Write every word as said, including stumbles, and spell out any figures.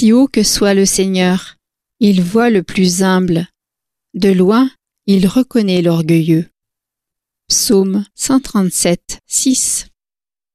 Si haut que soit le Seigneur, il voit le plus humble. De loin, il reconnaît l'orgueilleux. Psaume cent trente-sept, six.